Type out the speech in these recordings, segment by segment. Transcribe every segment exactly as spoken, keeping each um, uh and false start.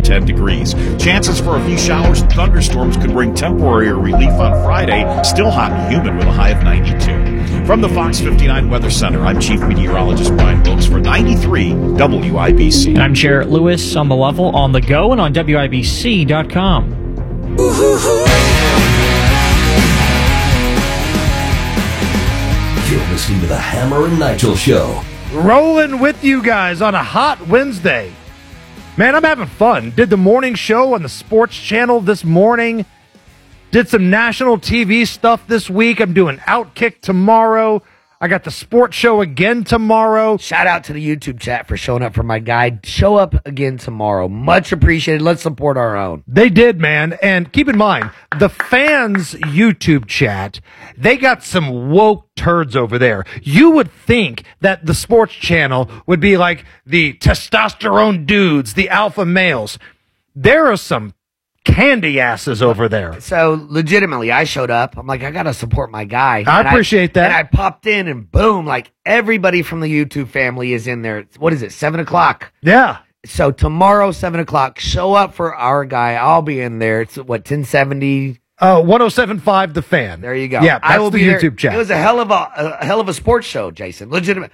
ten degrees. Chances for a few showers and thunderstorms could bring temporary relief on Friday. Still hot and humid with a high of ninety-two. From the Fox fifty-nine Weather Center, I'm Chief Meteorologist Brian Wilkes for ninety-three W I B C. And I'm Jarrett Lewis on the level, on the go, and on W I B C dot com. You're listening to the Hammer and Nigel Show. Rolling with you guys on a hot Wednesday. Man, I'm having fun. Did the morning show on the Sports Channel this morning. Did some national T V stuff this week. I'm doing Outkick tomorrow. I got the sports show again tomorrow. Shout out to the YouTube chat for showing up for my guy. Show up again tomorrow. Much appreciated. Let's support our own. They did, man. And keep in mind, the fans' YouTube chat, they got some woke turds over there. You would think that the sports channel would be like the testosterone dudes, the alpha males. There are some candy asses over there. So legitimately, I showed up. I'm like, I gotta support my guy. I and appreciate I, that. And I popped in, and boom, like everybody from the YouTube family is in there. What is it? Seven o'clock. Yeah. So tomorrow, seven o'clock. Show up for our guy. I'll be in there. It's what ten seventy. Uh, one oh seven point five The Fan. There you go. Yeah, that's I will the be YouTube there. chat. It was a hell of a, a hell of a sports show, Jason. Legitimate.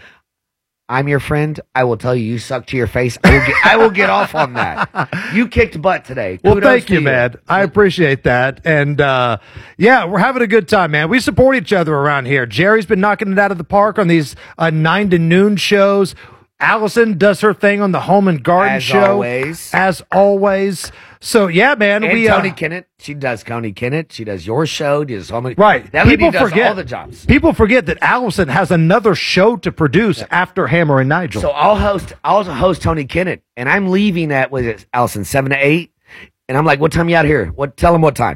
I'm your friend. I will tell you, you suck to your face. I will get, I will get off on that. You kicked butt today. Well, Kudos thank to you, man. I appreciate that. And, uh, yeah, we're having a good time, man. We support each other around here. Jerry's been knocking it out of the park on these uh, nine to noon shows. Allison does her thing on the Home and Garden As show. always. As always. So, yeah, man. And we Tony uh, Kinnett. She does Tony Kinnett. She does your show. Does home. Right. That lady People does forget all the jobs. People forget that Allison has another show to produce yeah. after Hammer and Nigel. So I'll host. I'll host Tony Kinnett, and I'm leaving at what is it, Allison, seven to eight, and I'm like, "What time you out here? What? Tell them what time."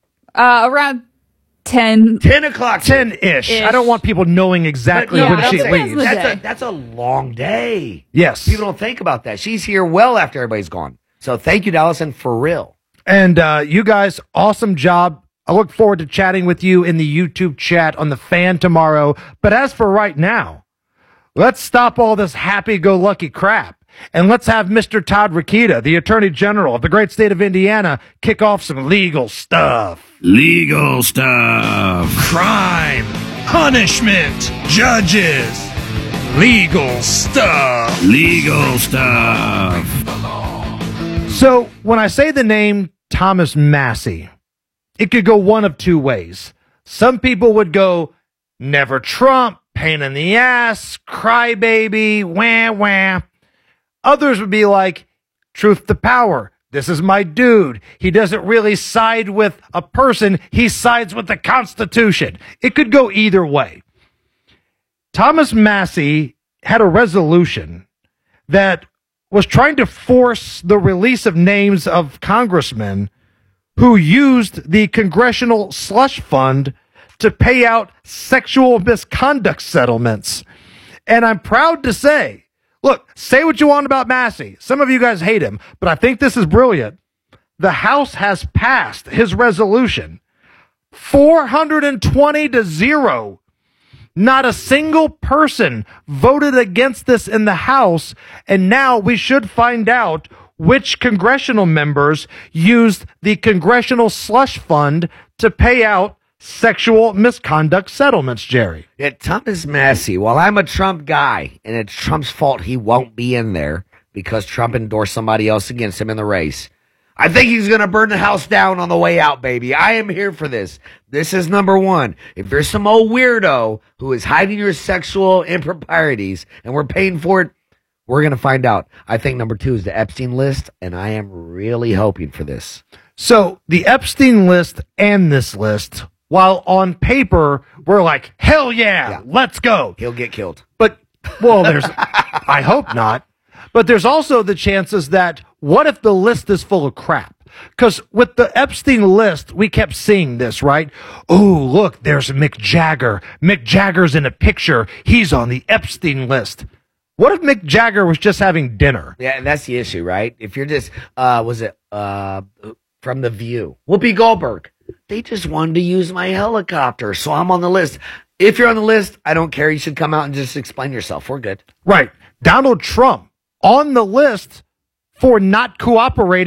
Uh, around ten. Ten o'clock. Ten ish. I don't want people knowing exactly no, when she leaves. That's a that's a long day. Yes. People don't think about that. She's here well after everybody's gone. So thank you to Allison for real. And uh, you guys, awesome job. I look forward to chatting with you in the YouTube chat on the Fan tomorrow. But as for right now, let's stop all this happy-go-lucky crap. And let's have Mister Todd Rokita, the Attorney General of the great state of Indiana, kick off some legal stuff. Legal stuff. Crime. Punishment. Judges. Legal stuff. Legal stuff. So when I say the name Thomas Massie, it could go one of two ways. Some people would go, never Trump, pain in the ass, crybaby, wah, wah. Others would be like, truth to power. This is my dude. He doesn't really side with a person. He sides with the Constitution. It could go either way. Thomas Massie had a resolution that was trying to force the release of names of congressmen who used the Congressional Slush Fund to pay out sexual misconduct settlements. And I'm proud to say, look, say what you want about Massie. Some of you guys hate him, but I think this is brilliant. The House has passed his resolution four hundred twenty to zero. Not a single person voted against this in the House, and now we should find out which congressional members used the Congressional Slush Fund to pay out sexual misconduct settlements, Jerry. Yeah, Thomas Massie, well, I'm a Trump guy, and it's Trump's fault he won't be in there because Trump endorsed somebody else against him in the race. I think he's going to burn the house down on the way out, baby. I am here for this. This is number one. If there's some old weirdo who is hiding your sexual improprieties and we're paying for it, we're going to find out. I think number two is the Epstein list, and I am really hoping for this. So the Epstein list and this list, while on paper, we're like, hell yeah, yeah. let's go. He'll get killed. But, well, there's, I hope not. But there's also the chances that what if the list is full of crap? Because with the Epstein list, we kept seeing this, right? Oh, look, there's Mick Jagger. Mick Jagger's in a picture. He's on the Epstein list. What if Mick Jagger was just having dinner? Yeah, and that's the issue, right? If you're just, uh, was it uh, from The View? Whoopi Goldberg. They just wanted to use my helicopter, so I'm on the list. If you're on the list, I don't care. You should come out and just explain yourself. We're good. Right. Donald Trump on the list for not cooperating